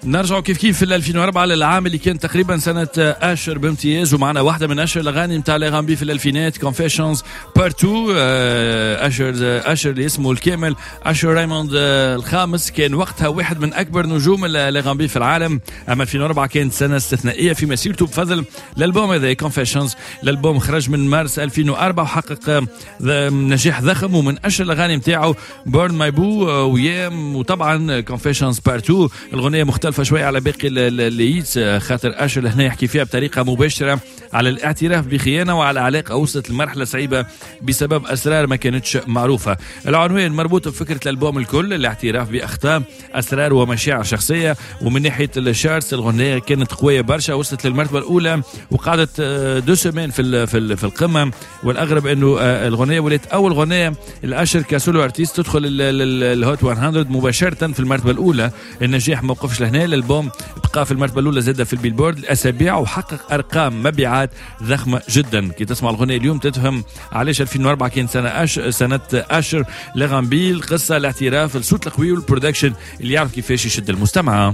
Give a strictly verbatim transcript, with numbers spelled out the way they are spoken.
نرجع كيف كيف في ألفين وأربعة للعام اللي كان تقريبا سنة أشر بامتياز، ومعنا واحدة من أشهر الأغاني متاع الأغاني في الألفينات، Confessions Part تو. أشهر أشهر اللي اسمه الكامل أشهر ريموند الخامس، كان وقتها واحد من أكبر نجوم الأغاني في العالم. أما ألفين وأربعة كانت سنة استثنائية في مسيرته بفضل الألبوم هذا Confessions. الألبوم خرج من مارس ألفين وأربعة وحقق نجاح ضخم، ومن أشهر الأغاني متاعه Burn My Boo ويام، وطبعا Confessions Part تو. الغنية مختلفة شوية على باقي الليتس، خاطر أشر هنا يحكي فيها بطريقة مباشرة على الاعتراف بخيانة وعلى علاقة وصلت لمرحلة صعيبة بسبب أسرار ما كانتش معروفة. العنوان مربوط بفكرة الألبوم الكل، الاعتراف بأخطاء، أسرار ومشاعر شخصية. ومن ناحية الشارتس الغنية كانت قوية برشا، وصلت للمرتبة الأولى وقعدت دو سيمين في في القمة. والأغرب أنه الغنية ولات أول غنية الأشر كسولو أرتيست تدخل الهوت مئة مباشرة في المرتبة الأولى. النجاح موقفش لهنا، الألبوم بقى في المرتبة الأولى زادة في البيلبورد الأسابيع، وحقق أرقام مبيعات ضخمة جدا. كي تسمع الغنية اليوم تفهم علاش ألفين وأربعة كانت سنة أش سنة أشر لغامبيل. قصة الاعتراف، الصوت القوي والبرودكشن اللي يعرف كيفاش يشد المستمع.